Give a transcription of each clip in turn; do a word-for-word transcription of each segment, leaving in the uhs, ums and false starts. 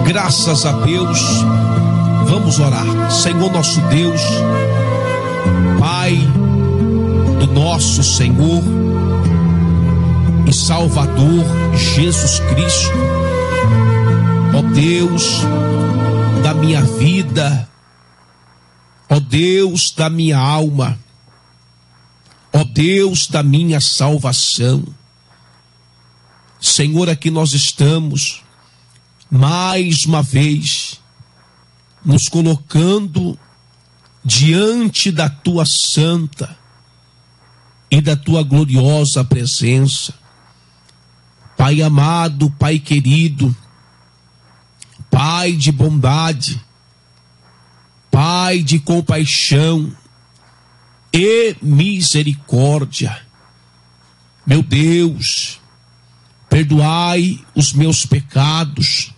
Graças a Deus. Vamos orar. Senhor nosso Deus, Pai do nosso Senhor e Salvador Jesus Cristo, ó Deus da minha vida, ó Deus da minha alma, ó Deus da minha salvação. Senhor, aqui nós estamos mais uma vez nos colocando diante da tua santa e da tua gloriosa presença. Pai amado, Pai querido, Pai de bondade, Pai de compaixão e misericórdia. Meu Deus, perdoai os meus pecados,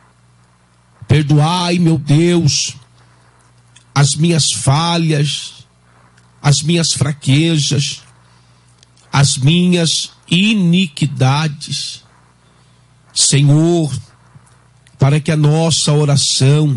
perdoai, meu Deus, as minhas falhas, as minhas fraquezas, as minhas iniquidades. Senhor, para que a nossa oração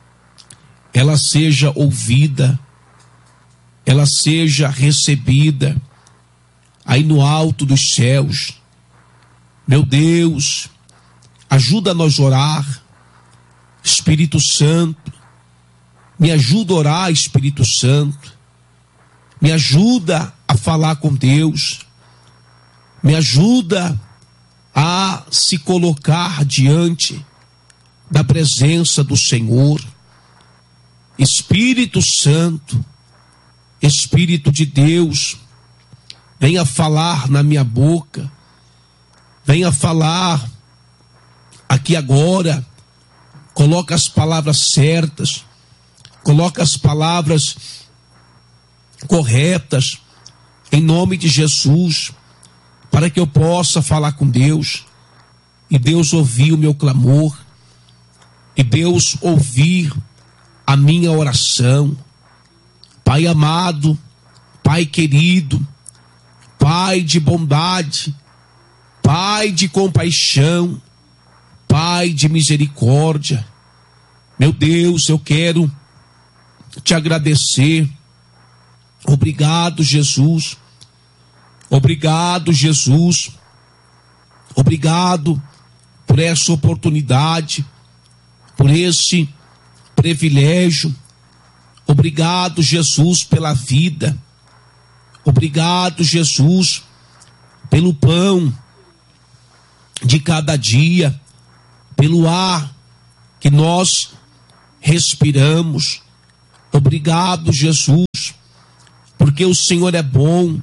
ela seja ouvida, ela seja recebida aí no alto dos céus. Meu Deus, ajuda nós a orar. Espírito Santo, me ajuda a orar, Espírito Santo. Me ajuda a falar com Deus. Me ajuda a se colocar diante da presença do Senhor. Espírito Santo, Espírito de Deus, venha falar na minha boca. Venha falar aqui agora. Coloca as palavras certas, coloca as palavras corretas, em nome de Jesus, para que eu possa falar com Deus, e Deus ouvir o meu clamor, e Deus ouvir a minha oração. Pai amado, Pai querido, Pai de bondade, Pai de compaixão, Pai de misericórdia. Meu Deus, eu quero te agradecer. Obrigado, Jesus. Obrigado, Jesus. Obrigado por essa oportunidade, por esse privilégio. Obrigado, Jesus, pela vida. Obrigado, Jesus, pelo pão de cada dia, pelo ar que nós respiramos. Obrigado, Jesus, porque o Senhor é bom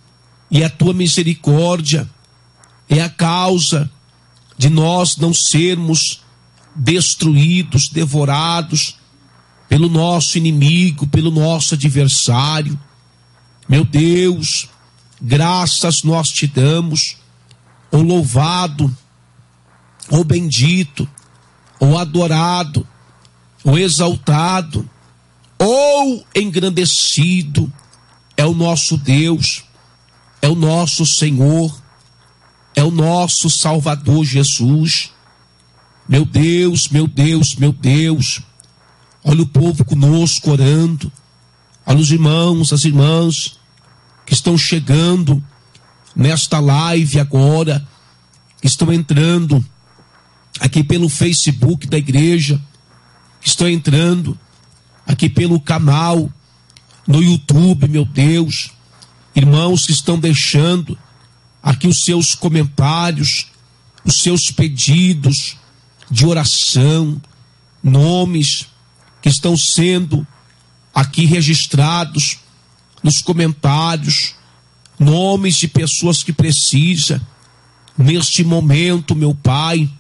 e a tua misericórdia é a causa de nós não sermos destruídos, devorados pelo nosso inimigo, pelo nosso adversário. Meu Deus, graças nós te damos. Ou louvado, ou bendito, ou adorado, ou exaltado, ou engrandecido é o nosso Deus, é o nosso Senhor, é o nosso Salvador Jesus. Meu Deus, meu Deus, meu Deus, olha o povo conosco orando, olha os irmãos, as irmãs que estão chegando nesta live agora, que estão entrando aqui pelo Facebook da igreja, que estão entrando aqui pelo canal no YouTube, meu Deus, irmãos que estão deixando aqui os seus comentários, os seus pedidos de oração, nomes que estão sendo aqui registrados nos comentários, nomes de pessoas que precisam, neste momento, meu Pai,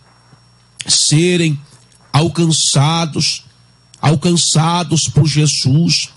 serem alcançados, alcançados por Jesus,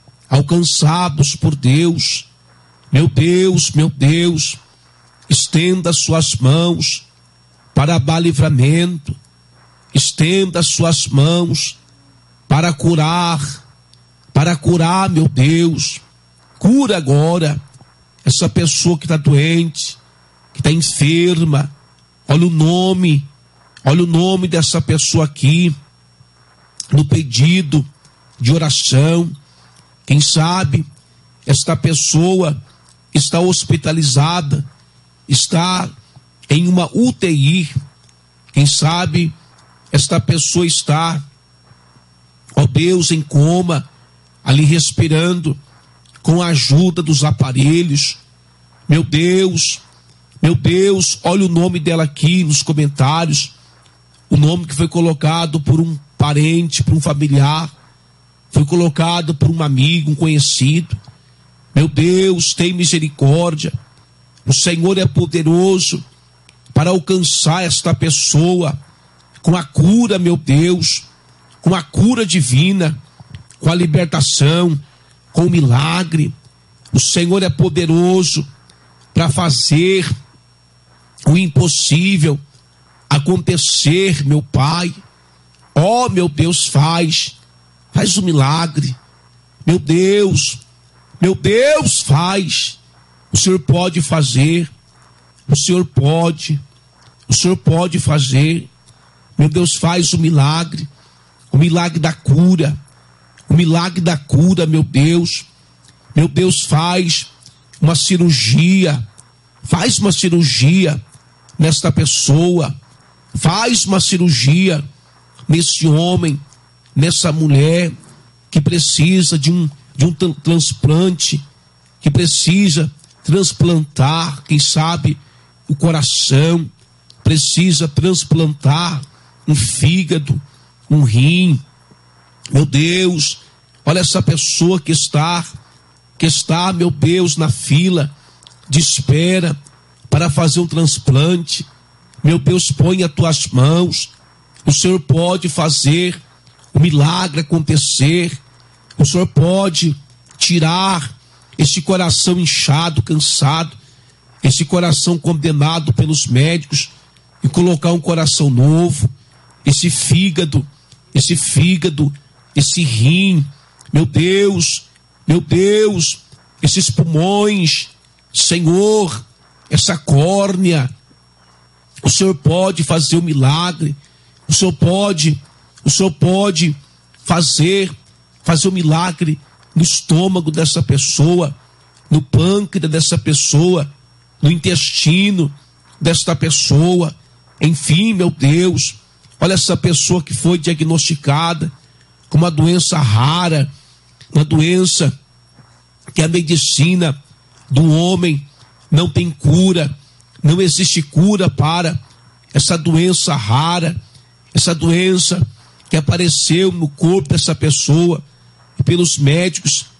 alcançados por Deus. Meu Deus, meu Deus, estenda suas mãos para dar livramento, estenda suas mãos para curar, para curar, meu Deus, cura agora essa pessoa que está doente, que está enferma. Olha o nome, Olha o nome dessa pessoa aqui, no pedido de oração. Quem sabe esta pessoa está hospitalizada, está em uma U T I. Quem sabe esta pessoa está, ó Deus, em coma, ali respirando, com a ajuda dos aparelhos. Meu Deus, meu Deus, olha o nome dela aqui nos comentários, o nome que foi colocado por um parente, por um familiar, foi colocado por um amigo, um conhecido. Meu Deus, tem misericórdia. O Senhor é poderoso para alcançar esta pessoa com a cura, meu Deus, com a cura divina, com a libertação, com o milagre. O Senhor é poderoso para fazer o impossível acontecer, meu Pai. Ó, meu Deus, faz, faz o milagre. Meu Deus, meu Deus, faz. O Senhor pode fazer, o Senhor pode, o Senhor pode fazer. Meu Deus, faz o milagre, o milagre da cura, o milagre da cura, meu Deus. Meu Deus, faz uma cirurgia, faz uma cirurgia nesta pessoa, faz uma cirurgia nesse homem, nessa mulher que precisa de um, de um transplante, que precisa transplantar, quem sabe, o coração, precisa transplantar um fígado, um rim. Meu Deus, olha essa pessoa que está, que está, meu Deus, na fila de espera para fazer um transplante. Meu Deus, põe as tuas mãos. O Senhor pode fazer o milagre acontecer. O Senhor pode tirar esse coração inchado, cansado, esse coração condenado pelos médicos e colocar um coração novo. Esse fígado, esse fígado, esse rim, meu Deus, meu Deus, esses pulmões, Senhor, essa córnea. O Senhor pode fazer o milagre. O Senhor pode, o Senhor pode fazer, fazer o milagre no estômago dessa pessoa, no pâncreas dessa pessoa, no intestino desta pessoa. Enfim, meu Deus, olha essa pessoa que foi diagnosticada com uma doença rara, uma doença que a medicina do homem não tem cura, não existe cura para essa doença rara, essa doença que apareceu no corpo dessa pessoa, e pelos médicos